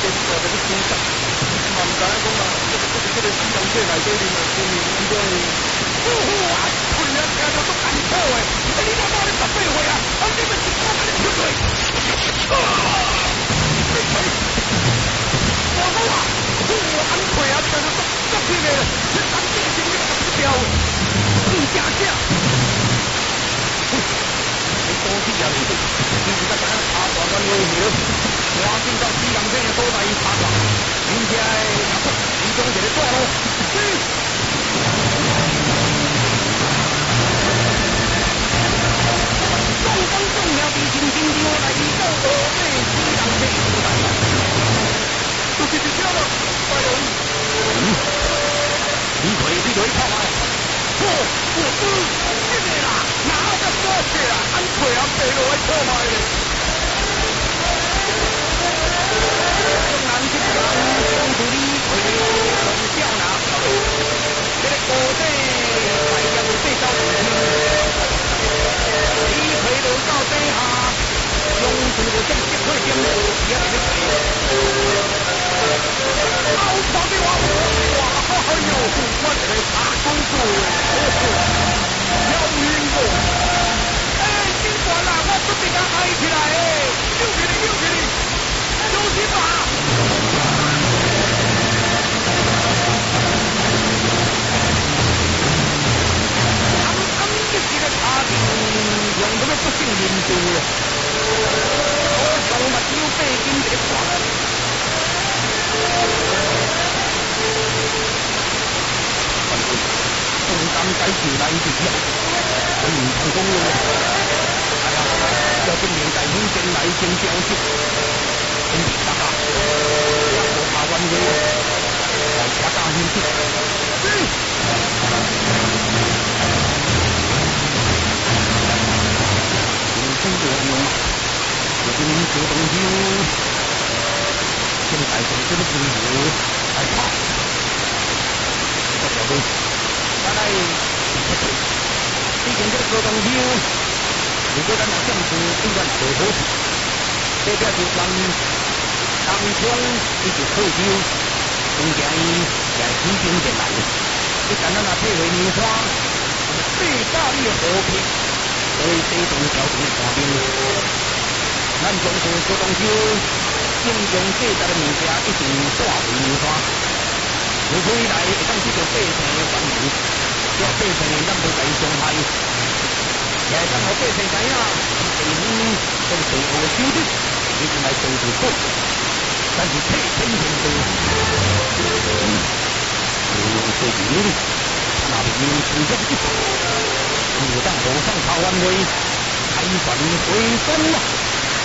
边做这个主张，嘛唔知影讲啦，这个西洋界内底面啊，公民安怎的？啊，困了听着都艰苦的，你他妈的18岁啊，你们是我们的出队。我讲啊，我安退啊，听着足拼的，这当地是你个不掉，不假假。你多啲人，你而家想下大軍會曉，我先到西洋界所在拍啦，而且其中一個段落，中方重要的行星就來到我哋西洋界所在，就是這條了，大佬，你可以跑來。我真的啦，哪个说起啊？俺腿啊，背落来破坏的。咱这个人从你腿从小拿，这个锅底大家都对到你腿落到底下，用这个正式会点也来得及。好吵的话，哇，哎呦，我这个大功夫。要晕过！哎，警官啦，我准备甲挨起来诶！救起你，小心吧！这几个差评用什么不幸民族了？我上目睭背景这个挂。重担解决来自己，佢唔成功咯。係啊，有啲年代顯正禮正交接，咁大家一個下運會，大家獻出。人生嘅用，人做動搖，現在做這個自由，係怕，不過都。咱来，毕竟这个高中球，如果咱若政治永远做好，这个就算当中伊就退休，中间伊也起兵进来。你看咱若配合棉花，最大的和平，所以这种条件下面，咱中国高中球应用这个的物件一定大为棉花。如果以来会当这个百姓的反应。叫百姓咱无在伤害，也会当互百姓知影，地方跟地方的手段，你就来做做好，但是替天行道，做牛的，那牛出一只，就当无上台湾话，开船回转啦。